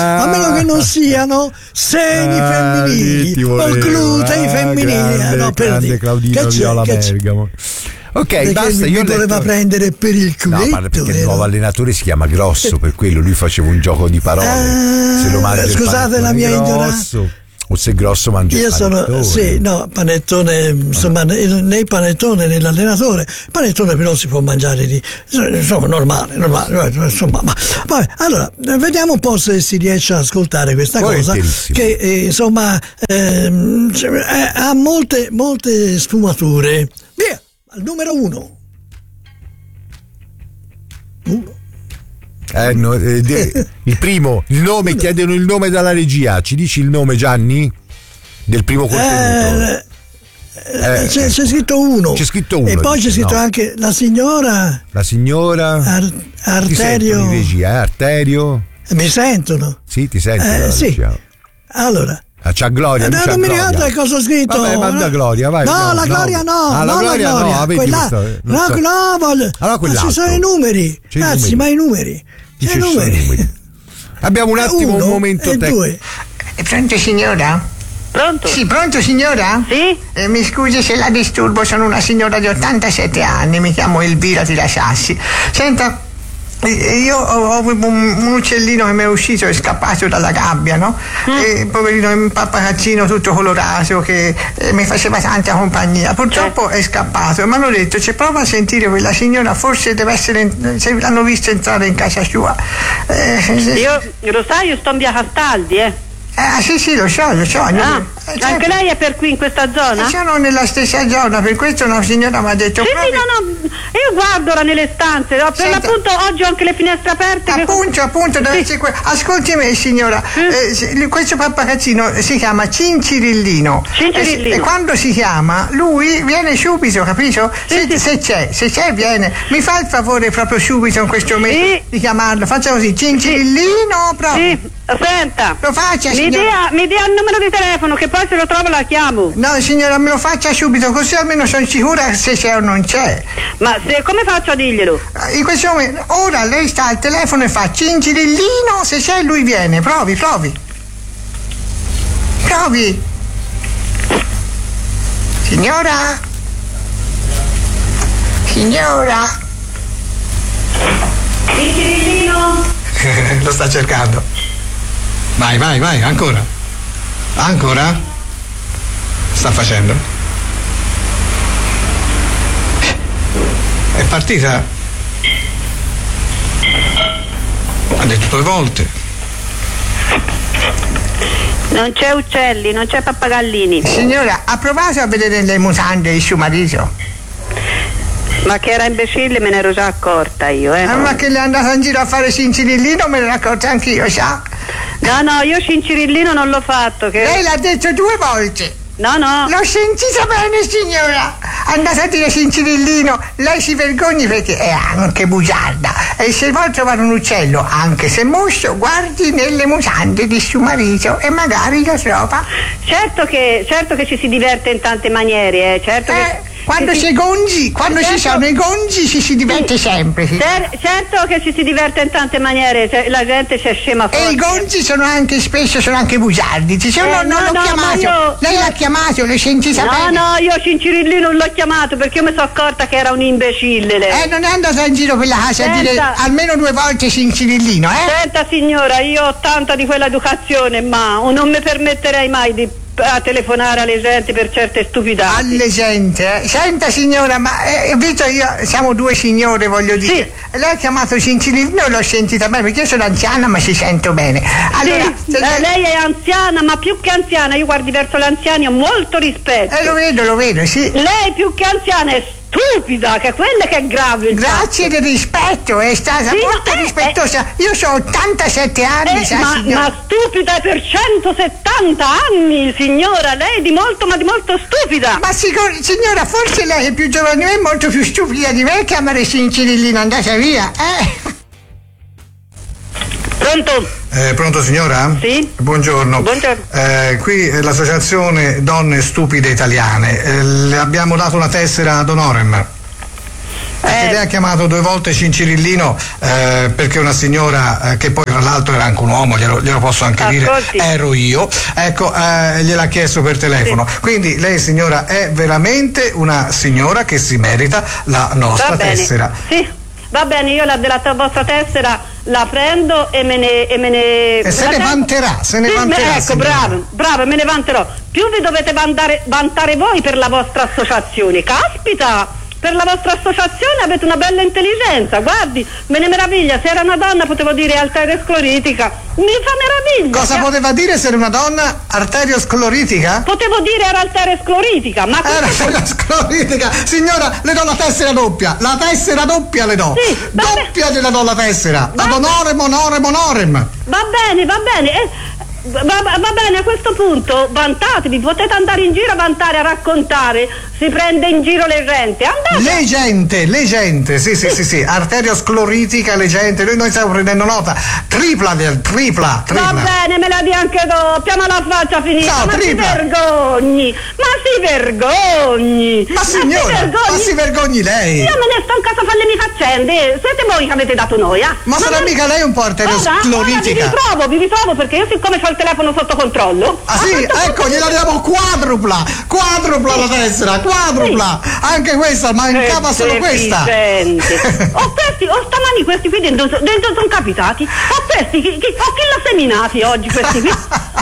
a meno che non siano seni femminili o glutei femminili. No, per grande Claudino Viola Bergamo. Ok, perché basta. Io voleva prendere per il culetto. No, perché il nuovo allenatore si chiama Grosso, per quello lui faceva un gioco di parole. Se lo mangia scusate la mia ignoranza. O se Grosso mangia il panettone. Panettone, insomma, né il panettone né l'allenatore. Il panettone però si può mangiare insomma, normale, insomma, ma vabbè, allora vediamo un po' se si riesce ad ascoltare questa cosa che insomma ha molte sfumature. Via, al numero 1. Il primo, il nome, chiedono il nome dalla regia. Ci dici il nome, Gianni? Del primo contenuto? C'è scritto 1. C'è scritto 1. E poi c'è scritto anche la signora. Arterio. Ti regia, Arterio. Mi sentono? Sì, ti sentono. Sì. Allora. C'ha Gloria. Non mi ricordo cosa ho scritto. Vabbè, manda Gloria, vai. No, la Gloria no. La Gloria no. Quella. Allora ci sono i numeri. Anzi, ma i numeri. C'è i numeri. Abbiamo un attimo un momento tecnico. È pronto, signora? Pronto? Sì, pronto, signora? Sì? Mi scusi se la disturbo, sono una signora di 87 anni, mi chiamo Elvira Tirasassi. Senta, io ho un uccellino che mi è uscito e scappato dalla gabbia, no? E poverino, un pappacazzino tutto colorato che mi faceva tanta compagnia. Purtroppo è scappato e mi hanno detto: c'è prova a sentire quella signora, forse deve essere, se l'hanno visto entrare in casa sua. Io lo sai, io sto in via Castaldi, sì, lo so. Anche lei è per qui in questa zona? Sono nella stessa zona, per questo una signora mi ha detto. Sì, io guardo ora nelle stanze, per l'appunto oggi ho anche le finestre aperte. Appunto, ascolti me, signora, questo pappacazzino si chiama Cincirillino. E quando si chiama, lui viene subito, capito? Se c'è viene. Mi fa il favore proprio subito in questo mese di chiamarlo, faccia così, Cincirillino proprio. Sì, senta. Lo faccia, mi dia il numero di telefono che poi se lo trovo la chiamo. No, signora, me lo faccia subito, così almeno sono sicura se c'è o non c'è. Ma come faccio a dirglielo? In questo momento, ora lei sta al telefono e fa Cincirillino, se c'è lui viene, provi. Signora? Cincirillino? Lo sta cercando. Vai, ancora. Sta facendo. È partita. Ha detto 2 volte. Non c'è uccelli, non c'è pappagallini. Signora, ha provato a vedere le mutande di suo marito? Ma che era imbecille me ne ero già accorta io, Ma che le è andata in giro a fare Cincirillino me ne ero accorta anch'io, sa? No, io Cincirillino non l'ho fatto. Lei l'ha detto 2 volte. No. L'ho sentita bene, signora. Andate a dire Cincirillino, lei si vergogni perché è anche bugiarda. E se vuol trovare un uccello, anche se moscio, guardi nelle mutande di suo marito e magari lo trova. Certo che ci si diverte in tante maniere, certo che... Quando ci sono i gonzi si diverte sempre. Sì. Certo che ci si diverte in tante maniere, la gente c'è scema forte. E i gonzi spesso sono anche bugiardi. Non l'ho chiamato. Lei l'ha chiamato, l'hai sentita bene? No, io Cincirillino non l'ho chiamato perché io mi sono accorta che era un imbecille lei. Non è andata in giro per la casa a dire almeno 2 volte Cincirillino, Senta signora, io ho tanta di quella educazione, ma non mi permetterei mai di telefonare alle gente per certe stupidate. Alle gente? Senta signora, ma visto io siamo 2 signore, voglio dire. Sì. Lei ha chiamato Cincirillino e l'ho sentita bene perché io sono anziana ma ci sento bene. Allora, lei è anziana, ma più che anziana, io guardi verso gli anziani ho molto rispetto. Lo vedo, sì. Lei più che anziana è stupida, che quella che è grave. Grazie del rispetto, è stata molto rispettosa. Io ho 87 anni, ma stupida per 170 anni, signora, lei è di molto stupida. Ma signora, forse lei è più giovane di me, molto più stupida di me, chiamare Cincirillino, andate via, Pronto? Pronto signora? Sì. Buongiorno. Qui è l'associazione Donne Stupide Italiane. Le abbiamo dato una tessera ad honorem. Lei ha chiamato 2 volte Cincirillino perché una signora che poi tra l'altro era anche un uomo, glielo posso anche dire, ero io, ecco, gliel'ha chiesto per telefono. Sì. Quindi lei, signora, è veramente una signora che si merita la nostra tessera. Sì, va bene, io della vostra tessera la prendo e me ne e se ne vanterà, ecco, signora. bravo, me ne vanterò. Più vi dovete vantare voi per la vostra associazione. Caspita! Per la vostra associazione avete una bella intelligenza, guardi, me ne meraviglia. Se era una donna potevo dire arterioscleritica, mi fa meraviglia. Cosa poteva dire se era una donna? Arterioscleritica? Potevo dire era arterioscleritica, ma arterioscleritica, signora, le do la tessera doppia le do. Sì, doppia gliela do la tessera. Ad onorem. Va bene. Va bene, a questo punto vantatevi, potete andare in giro a vantare, a raccontare, si prende in giro le gente. Andate. Le gente, sì, arterioscleritica, le gente, noi stiamo prendendo nota, tripla. Va bene, me la dia anche doppia, ma la faccia finita. No, ma tripla. si vergogni. Ma signora, ma si vergogni lei. Io me ne sto in casa a fare le mie faccende, siete voi che avete dato noi, Ma sarà mica lei un po' arterioscleritica? Vi ritrovo, perché io siccome ho il telefono sotto controllo. Ah sì, ecco, gliela diamo quadrupla la tessera, quadrupla. Sì. Anche questa, mancava solo questa. Stamani questi qui dentro sono capitati. Chi l'ha seminati oggi questi qui?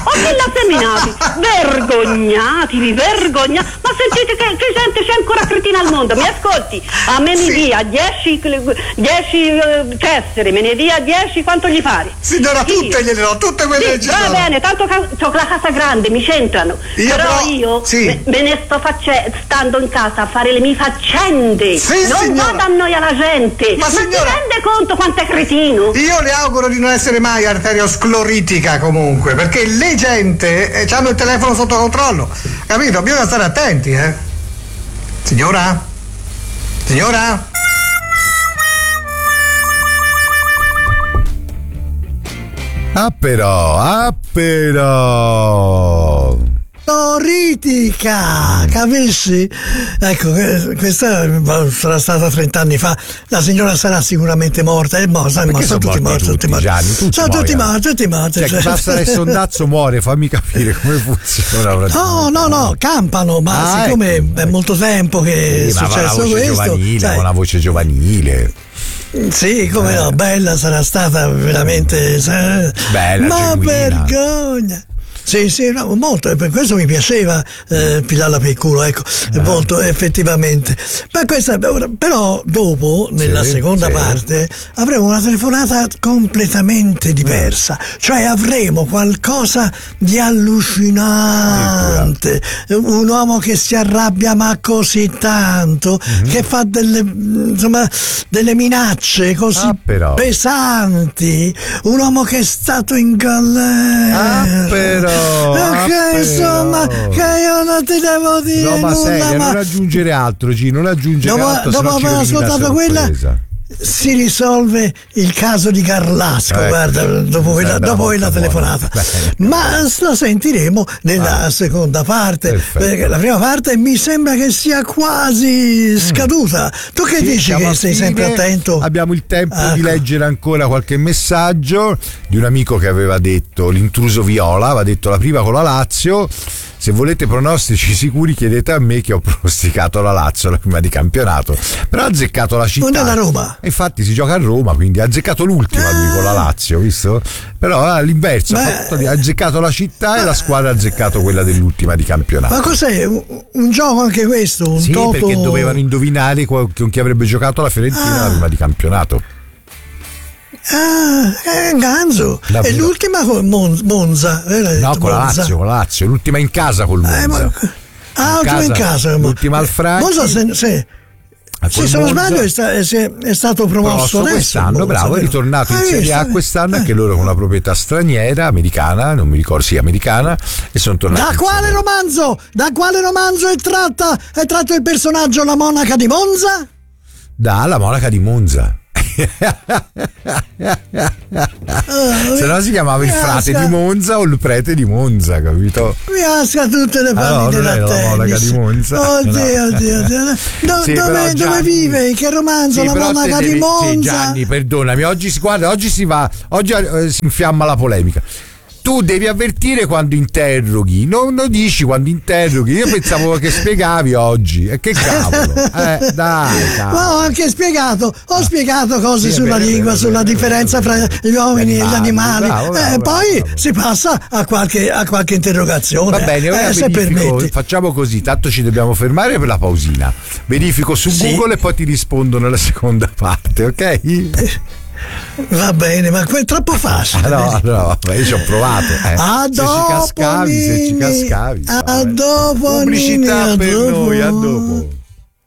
Vergognatevi. Ma sentite che gente c'è ancora cretina al mondo. Mi ascolti? A me mi dia 10 tessere, me ne dia 10, quanto gli pare? Signora, tutte gliele do, tutte quelle che ci sono. Va bene, tanto ho la casa grande, mi c'entrano. Io me ne sto stando in casa a fare le mie faccende. Non vado a noi alla gente. Ma signora, ti rende conto quanto è cretino? Io le auguro di non essere mai arterioscleritica comunque, perché le gente hanno il telefono sotto controllo, capito? Bisogna stare attenti, Signora? Ah però Ritica, capisci? Ecco, questa sarà stata 30 anni fa. La signora sarà sicuramente morta. Sono tutti morti. Sono tutti morti. Cioè, basta il sondazzo muore, fammi capire come funziona. No, campano, ma siccome è molto tempo che è successo questo. Con la voce giovanile. Sì, come no, bella sarà stata veramente. Bella, ma genuina. Vergogna. Sì, no, molto, per questo mi piaceva pilarla per il culo, ecco, molto effettivamente. Ma questa, però dopo, nella seconda parte, avremo una telefonata completamente diversa, cioè avremo qualcosa di allucinante, un uomo che si arrabbia ma così tanto, che fa delle minacce così pesanti, un uomo che è stato in galera. Insomma, che io non ti devo dire roba nulla, seria, non aggiungere altro, non aggiungere altro. Dopo aver ascoltato quella si risolve il caso di Carlasco, guarda, dopo quella telefonata. Ma la sentiremo nella seconda parte, perché la prima parte mi sembra che sia quasi scaduta. Tu che dici, che sei sempre attento? Abbiamo il tempo di leggere ancora qualche messaggio di un amico che aveva detto l'intruso viola, aveva detto la prima con la Lazio. Se volete pronostici sicuri chiedete a me, che ho pronosticato la Lazio la prima di campionato, però ha azzeccato la città. Non è la Roma. Infatti si gioca a Roma, quindi ha azzeccato l'ultima lui con la Lazio, visto? Però all'inverso, ha azzeccato la città e la squadra ha azzeccato quella dell'ultima di campionato. Ma cos'è? Un gioco anche questo? Sì, toto? Perché dovevano indovinare con chi avrebbe giocato la Fiorentina la prima di campionato. Ganzo. E l'ultima con Monza. No, con la Lazio, l'ultima in casa con Monza. L'ultima in casa. L'ultima al Franchi. Monza se non sbaglio è stato promosso adesso, quest'anno, bravo, è ritornato in Serie A quest'anno, anche loro con una proprietà straniera, americana, non mi ricordo, americana, e sono tornati. Da quale romanzo è tratto il personaggio La Monaca di Monza? La Monaca di Monza. Se no si chiamava il frate di Monza o il prete di Monza, capito? Mi asca tutte le partite da tennis. La monaca di Monza. Oddio. Sì, dove vive? In che romanzo? La monaca di Monza? Sì, Gianni, perdonami, oggi si infiamma la polemica. Tu devi avvertire quando interroghi, non lo dici quando interroghi. Io pensavo che spiegavi oggi. E che cavolo? Dai, cavolo. Ma ho anche spiegato, cose sulla lingua, sulla differenza fra gli uomini e gli animali. Bravo. Poi si passa a qualche interrogazione. Va bene, ora se permetti. Facciamo così, tanto ci dobbiamo fermare per la pausina. Verifico su Google e poi ti rispondo nella seconda parte, ok? Va bene, ma è troppo facile. No, io ci ho provato. Se ci cascavi. A dopo, pubblicità Nini, per noi, a dopo.